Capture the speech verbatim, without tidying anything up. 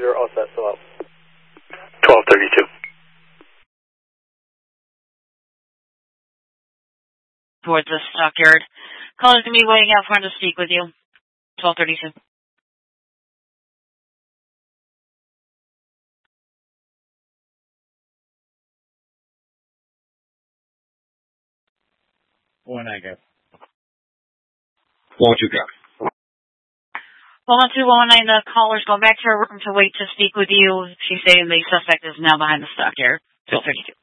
They're all set, still out. twelve thirty-two. Towards the stockyard. Caller's going to be waiting out front to speak with you. twelve thirty-two. One I got. What you got? one one two one one nine, the caller's going back to her room to wait to speak with you. She's saying the suspect is now behind the stockyard. twelve thirty-two.